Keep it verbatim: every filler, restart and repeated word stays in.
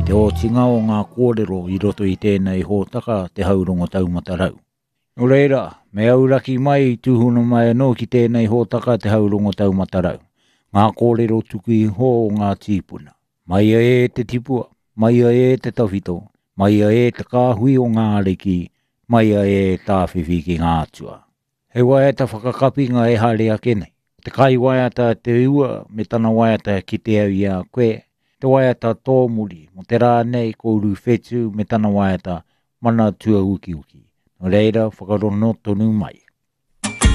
Te o tinga o ngā kōrero I roto I tēnei hōtaka te haurongo taumata rau. No reira, me auraki mai I tūhono mai anō ki tēnei hōtaka te haurongo taumata rau. Ngā kōrero tuku I ho o ngā tīpuna. Mai a e te tipua, mai a e te tawhito, mai a e te kāhui o ngā areki, mai a e tāwhiwhi ki ngā atua. He waiata whakakapinga e harea kenei. Te kai waiata te ua me tana waiata ki te au ia koe, te waiata tōmuri mo te rā nei kouru whetu me tana waiata mana tua uki uki. No reira, whakarono tonu mai.